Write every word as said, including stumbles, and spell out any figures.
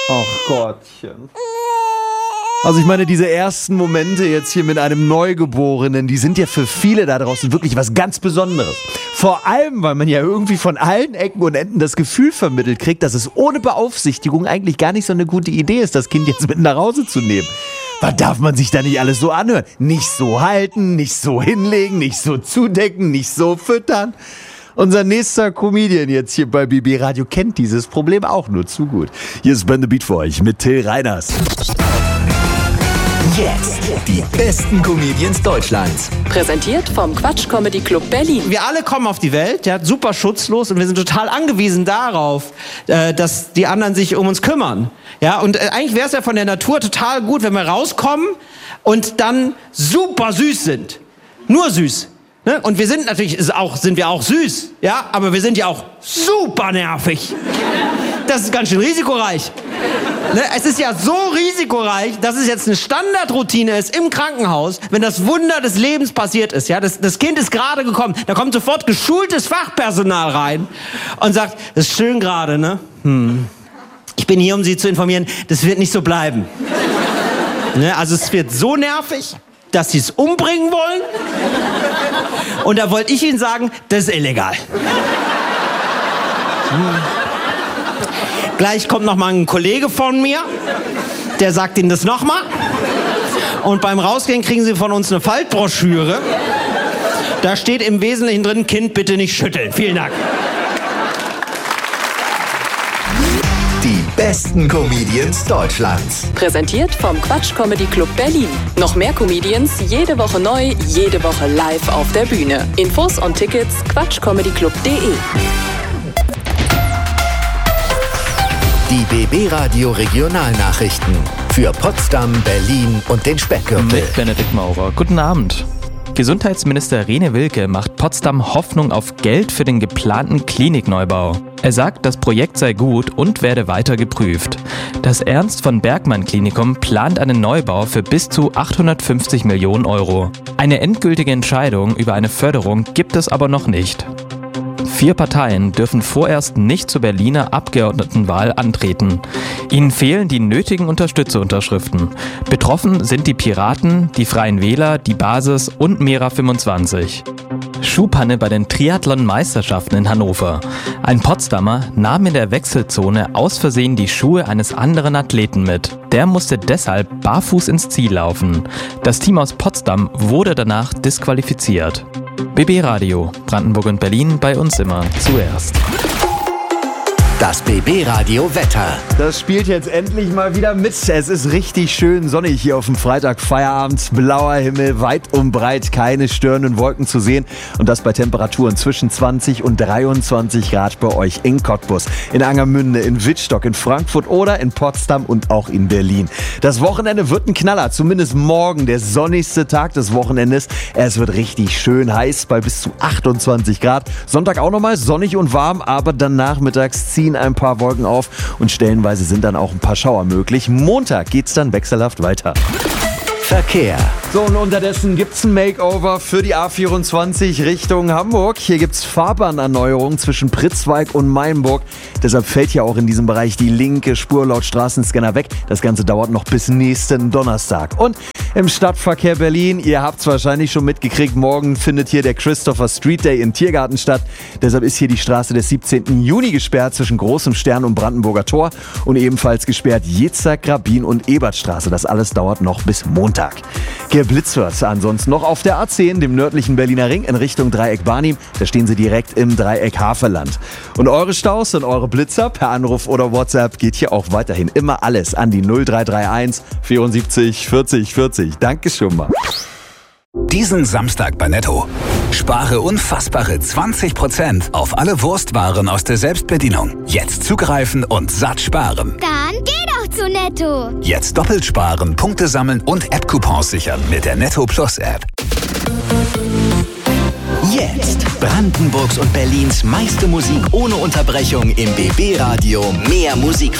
Ach Gottchen. Also ich meine, diese ersten Momente jetzt hier mit einem Neugeborenen, die sind ja für viele da draußen wirklich was ganz Besonderes. Vor allem, weil man ja irgendwie von allen Ecken und Enden das Gefühl vermittelt kriegt, dass es ohne Beaufsichtigung eigentlich gar nicht so eine gute Idee ist, das Kind jetzt mit nach Hause zu nehmen. Was darf man sich da nicht alles so anhören? Nicht so halten, nicht so hinlegen, nicht so zudecken, nicht so füttern. Unser nächster Comedian jetzt hier bei B B Radio kennt dieses Problem auch nur zu gut. Hier ist Ben the Beat für euch mit Till Reiners. Jetzt die besten Comedians Deutschlands. Präsentiert vom Quatsch Comedy Club Berlin. Wir alle kommen auf die Welt, ja, super schutzlos, und wir sind total angewiesen darauf, äh, dass die anderen sich um uns kümmern. Ja, und äh, eigentlich wäre es ja von der Natur total gut, wenn wir rauskommen und dann super süß sind. Nur süß. Ne? Und wir sind natürlich ist auch, sind wir auch süß, ja, aber wir sind ja auch super nervig. Das ist ganz schön risikoreich. Ne? Es ist ja so risikoreich, dass es jetzt eine Standardroutine ist im Krankenhaus, wenn das Wunder des Lebens passiert ist. Ja? Das, das Kind ist gerade gekommen, da kommt sofort geschultes Fachpersonal rein und sagt, das ist schön gerade, ne? Hm. Ich bin hier, um Sie zu informieren, das wird nicht so bleiben. Ne? Also es wird so nervig, dass Sie es umbringen wollen. Und da wollte ich Ihnen sagen, das ist illegal. Hm. Gleich kommt noch mal ein Kollege von mir, der sagt Ihnen das noch mal. Und beim Rausgehen kriegen Sie von uns eine Faltbroschüre. Da steht im Wesentlichen drin, Kind bitte nicht schütteln. Vielen Dank. Die besten Comedians Deutschlands. Präsentiert vom Quatsch Comedy Club Berlin. Noch mehr Comedians, jede Woche neu, jede Woche live auf der Bühne. Infos und Tickets quatsch comedy club punkt de. Die B B Radio Regionalnachrichten für Potsdam, Berlin und den Speckgürtel. Mit Benedikt Maurer. Guten Abend. Gesundheitsminister Rene Wilke macht Potsdam Hoffnung auf Geld für den geplanten Klinikneubau. Er sagt, das Projekt sei gut und werde weiter geprüft. Das Ernst von Bergmann Klinikum plant einen Neubau für bis zu achthundertfünfzig Millionen Euro. Eine endgültige Entscheidung über eine Förderung gibt es aber noch nicht. Vier Parteien dürfen vorerst nicht zur Berliner Abgeordnetenwahl antreten. Ihnen fehlen die nötigen Unterstützerunterschriften. Betroffen sind die Piraten, die Freien Wähler, die Basis und Mera fünfundzwanzig. Schuhpanne bei den Triathlon-Meisterschaften in Hannover. Ein Potsdamer nahm in der Wechselzone aus Versehen die Schuhe eines anderen Athleten mit. Der musste deshalb barfuß ins Ziel laufen. Das Team aus Potsdam wurde danach disqualifiziert. B B Radio, Brandenburg und Berlin, bei uns immer zuerst. Das B B Radio Wetter. Das spielt jetzt endlich mal wieder mit. Es ist richtig schön sonnig hier auf dem Freitag Feierabend. Blauer Himmel, weit und breit, keine störenden Wolken zu sehen. Und das bei Temperaturen zwischen zwanzig und dreiundzwanzig Grad bei euch in Cottbus, in Angermünde, in Wittstock, in Frankfurt oder in Potsdam und auch in Berlin. Das Wochenende wird ein Knaller, zumindest morgen, der sonnigste Tag des Wochenendes. Es wird richtig schön heiß bei bis zu achtundzwanzig Grad. Sonntag auch nochmal sonnig und warm, aber dann nachmittags ziehen ein paar Wolken auf und stellenweise sind dann auch ein paar Schauer möglich. Montag geht's dann wechselhaft weiter. Verkehr. So, und unterdessen gibt's ein Makeover für die A vierundzwanzig Richtung Hamburg. Hier gibt's Fahrbahnerneuerungen zwischen Pritzwalk und Mainburg. Deshalb fällt ja auch in diesem Bereich die linke Spur laut Straßenscanner weg. Das Ganze dauert noch bis nächsten Donnerstag. Und im Stadtverkehr Berlin, ihr habt's wahrscheinlich schon mitgekriegt, morgen findet hier der Christopher Street Day im Tiergarten statt. Deshalb ist hier die Straße des siebzehnten Juni gesperrt zwischen Großem Stern und Brandenburger Tor. Und ebenfalls gesperrt Jezer, Grabin und Ebertstraße. Das alles dauert noch bis Montag. Geblitzt wird ansonsten noch auf der A zehn, dem nördlichen Berliner Ring in Richtung Dreieck Barnim. Da stehen sie direkt im Dreieck Havelland. Und eure Staus und eure Blitzer per Anruf oder WhatsApp geht hier auch weiterhin immer alles an die null drei drei eins vierundsiebzig vierzig vierzig. Danke schon mal. Diesen Samstag bei Netto. Spare unfassbare zwanzig Prozent auf alle Wurstwaren aus der Selbstbedienung. Jetzt zugreifen und satt sparen. Dann geh doch zu Netto. Jetzt doppelt sparen, Punkte sammeln und App-Coupons sichern mit der Netto Plus App. Jetzt Brandenburgs und Berlins meiste Musik ohne Unterbrechung im B B Radio. Mehr Musik